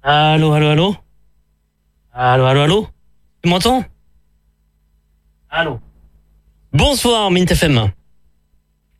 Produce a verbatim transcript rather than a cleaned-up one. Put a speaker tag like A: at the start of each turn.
A: Allô, allô, allô. Allô, allô, allô. Tu m'entends? Allô. Bonsoir, Mint F M.